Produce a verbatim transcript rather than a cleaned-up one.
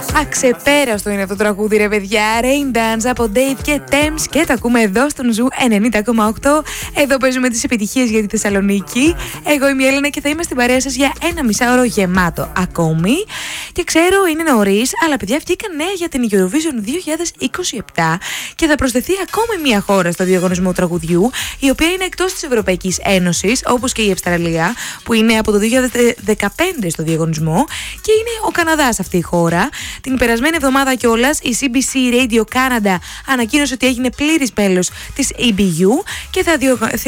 Αξεπέραστο είναι αυτό το τραγούδι, ρε παιδιά. Rain Dance από Dave και Thames και τα ακούμε εδώ στον Ζου ενενήντα κόμμα οκτώ. Εδώ παίζουμε τις επιτυχίες για τη Θεσσαλονίκη. Εγώ είμαι η Έλενα και θα είμαι στην παρέα σας για ένα μισάωρο γεμάτο ακόμη. Και ξέρω είναι νωρίς, αλλά παιδιά βγήκαν νέα για την Eurovision δύο χιλιάδες είκοσι επτά και θα προσθεθεί ακόμη μια χώρα στο διαγωνισμό τραγουδιού, η οποία είναι εκτός της Ευρωπαϊκής Ένωσης, όπως και η Αυστραλία, που είναι από το δύο χιλιάδες δεκαπέντε στο διαγωνισμό, και είναι ο Καναδάς αυτή η χώρα. Την περασμένη εβδομάδα κιόλας η σι μπι σι Radio Canada ανακοίνωσε ότι έγινε πλήρης μέλος της ι μπι γιου και θα διοργανωθεί